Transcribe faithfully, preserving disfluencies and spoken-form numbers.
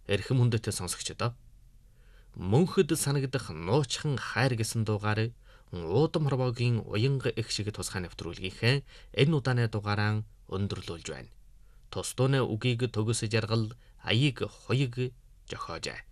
Эрхэм хүндэт сонсогчдоо мөнхөд санагдах нуучхан хайр гэсэн дугаар уудам хорвоогийн уянга их шиг тусгай нэвтрүүлгийнхээ энэ удааны дугаараа өндөрлүүлж байна. Тус дууны үгийг төгс жаргал аяыг хуйг жохоожээ.